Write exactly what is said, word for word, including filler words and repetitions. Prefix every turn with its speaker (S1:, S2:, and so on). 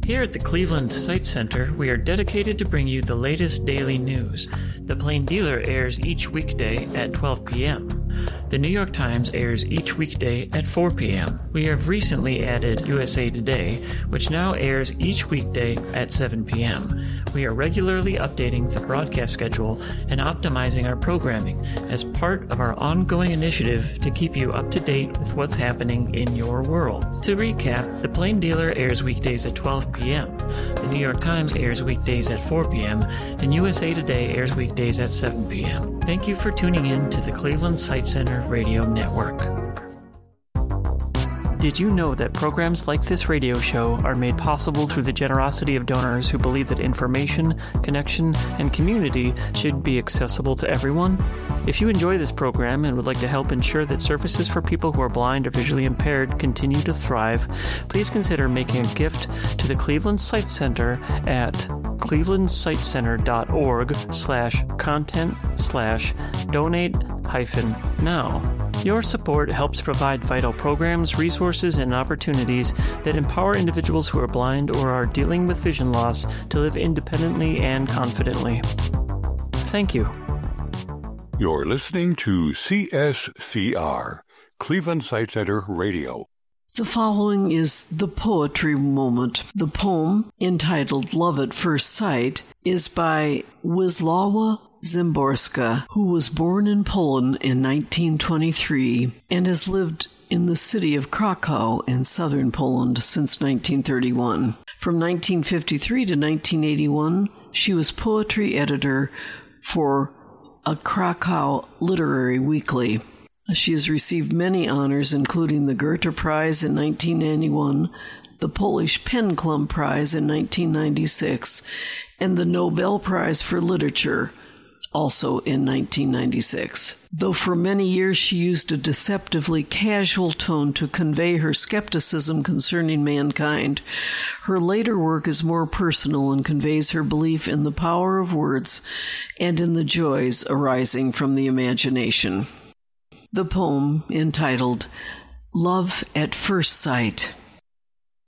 S1: Here at the Cleveland Site Center, we are dedicated to bring you the latest daily news. The Plain Dealer airs each weekday at twelve p.m. The New York Times airs each weekday at four p.m. We have recently added U S A Today, which now airs each weekday at seven p.m. We are regularly updating the broadcast schedule and optimizing our programming as part of our ongoing initiative to keep you up to date with what's happening in your world. To recap, The Plain Dealer airs weekdays at twelve p.m. The New York Times airs weekdays at four p.m. and U S A Today airs weekdays at seven p.m. Thank you for tuning in to the Cleveland Site Center Radio Network. Did you know that programs like this radio show are made possible through the generosity of donors who believe that information, connection, and community should be accessible to everyone? If you enjoy this program and would like to help ensure that services for people who are blind or visually impaired continue to thrive, please consider making a gift to the Cleveland Site Center at clevelandsitecenter.org slash content slash donate hyphen now. Your support helps provide vital programs, resources, and opportunities that empower individuals who are blind or are dealing with vision loss to live independently and confidently. Thank you.
S2: You're listening to C S C R, Cleveland Site Center Radio.
S3: The following is the Poetry Moment. The poem, entitled Love at First Sight, is by Wisława Szymborska, who was born in Poland in nineteen twenty-three and has lived in the city of Krakow in southern Poland since nineteen thirty-one. From nineteen fifty-three to nineteen eighty-one, she was poetry editor for a Krakow literary weekly. She has received many honors, including the Goethe Prize in nineteen ninety-one, the Polish Pen Club Prize in nineteen ninety-six, and the Nobel Prize for Literature, also in nineteen ninety-six. Though for many years she used a deceptively casual tone to convey her skepticism concerning mankind, her later work is more personal and conveys her belief in the power of words and in the joys arising from the imagination. The poem, entitled Love at First Sight.